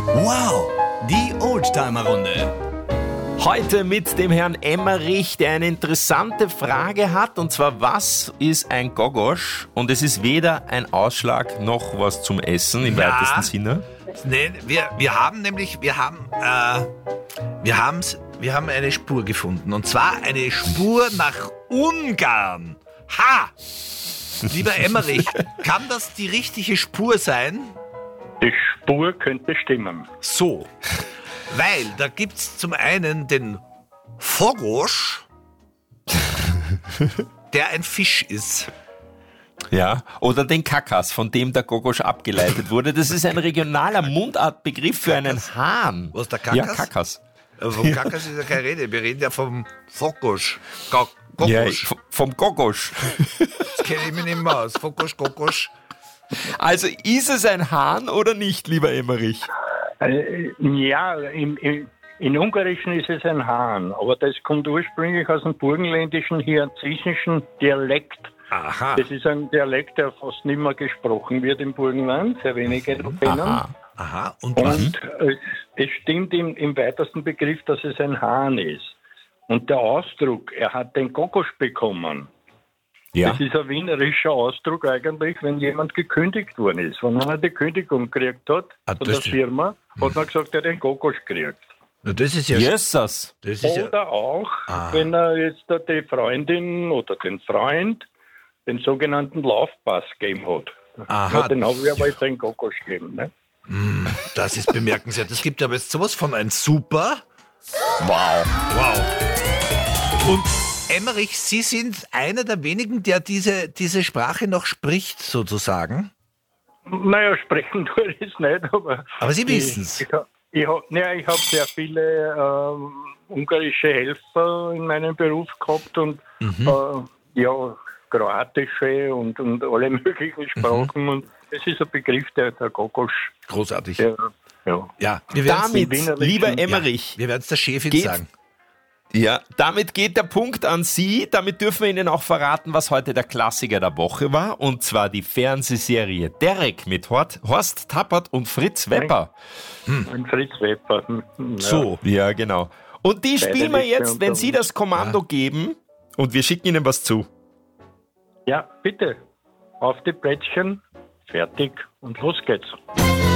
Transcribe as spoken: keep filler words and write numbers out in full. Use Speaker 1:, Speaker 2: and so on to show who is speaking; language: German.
Speaker 1: Wow, die Oldtimer-Runde.
Speaker 2: Heute mit dem Herrn Emmerich, der eine interessante Frage hat, und zwar, was ist ein Gogosch? Und es ist weder ein Ausschlag noch was zum Essen im
Speaker 3: Ja.
Speaker 2: weitesten Sinne.
Speaker 3: Nee, wir, wir haben nämlich, wir haben, äh, wir haben's, wir haben eine Spur gefunden. Und zwar eine Spur nach Ungarn. Ha! Lieber Emmerich, kann das die richtige Spur sein?
Speaker 4: Die Spur könnte stimmen.
Speaker 3: So. Weil da gibt's zum einen den Fogosch, der ein Fisch ist.
Speaker 2: Ja, oder den Kakas, von dem der Gogosch abgeleitet wurde. Das ist ein regionaler Mundartbegriff für einen Hahn.
Speaker 3: Was, der Kakas?
Speaker 2: Ja, Kakas.
Speaker 3: Aber vom Kakas ist ja keine Rede. Wir reden ja vom Fogosch. Go-
Speaker 2: Ja,
Speaker 3: Gogosch.
Speaker 2: v- vom Gogosch.
Speaker 3: Das kenne ich mich nicht mehr aus. Fogosch, Gogosch.
Speaker 2: Also ist es ein Hahn oder nicht, lieber Emmerich?
Speaker 4: Äh, ja, im, im, in Ungarischen ist es ein Hahn, aber das kommt ursprünglich aus dem burgenländischen hierzischischen Dialekt.
Speaker 3: Aha.
Speaker 4: Das ist ein Dialekt, der fast nicht mehr gesprochen wird im Burgenland, sehr wenige noch kennen.
Speaker 2: Aha.
Speaker 3: Aha. Und was?
Speaker 4: Und äh, es stimmt im, im weitesten Begriff, dass es ein Hahn ist. Und der Ausdruck, er hat den Gogosch bekommen.
Speaker 2: Ja.
Speaker 4: Das ist ein wienerischer Ausdruck eigentlich, wenn jemand gekündigt worden ist. Wenn man eine Kündigung gekriegt hat
Speaker 3: Ah,
Speaker 4: von
Speaker 3: das
Speaker 4: der
Speaker 3: stimmt.
Speaker 4: Firma, hat man gesagt, er hat den Gogosch gekriegt.
Speaker 3: Na, das ist ja...
Speaker 2: Jesus.
Speaker 3: Das ist ja
Speaker 4: Oder auch,
Speaker 3: Ah.
Speaker 4: wenn er jetzt da die Freundin oder den Freund den sogenannten Laufpass gegeben hat.
Speaker 3: Aha.
Speaker 4: Ja, den habe ich aber jetzt einen Gogosch gegeben. Ne?
Speaker 3: Das ist bemerkenswert. Es gibt aber jetzt sowas von ein Super.
Speaker 2: Wow.
Speaker 3: Wow. Und Emmerich, Sie sind einer der wenigen, der diese, diese Sprache noch spricht, sozusagen.
Speaker 4: Naja, sprechen tue ich es nicht, aber...
Speaker 3: Aber Sie wissen's.
Speaker 4: Ich, ich, ich, hab- naja, ich habe sehr viele ähm, ungarische Helfer in meinem Beruf gehabt und
Speaker 3: Mhm.
Speaker 4: äh, ja, kroatische und, und alle möglichen Sprachen. Und das ist ein Begriff, der, der Gogosch,
Speaker 3: Großartig.
Speaker 4: der, ja.
Speaker 3: Ja, wir werden
Speaker 2: Damit,
Speaker 4: Wienerischen-
Speaker 2: lieber
Speaker 4: ja,
Speaker 2: Emmerich,
Speaker 3: wir werden's der Chefin
Speaker 2: Geht-
Speaker 3: sagen.
Speaker 2: ja, damit geht der Punkt an Sie. Damit dürfen wir Ihnen auch verraten, was heute der Klassiker der Woche war. Und zwar die Fernsehserie Derek mit Hort, Horst Tappert und Fritz Wepper.
Speaker 4: Ein Fritz Wepper. Hm, hm, ja.
Speaker 3: So.
Speaker 2: Ja, genau. Und die
Speaker 4: Beide
Speaker 2: spielen wir
Speaker 4: Lichter
Speaker 2: jetzt, wenn
Speaker 4: und
Speaker 2: Sie das Kommando geben. Und wir schicken Ihnen was zu.
Speaker 4: Ja, bitte. Auf die Plättchen, fertig und los geht's.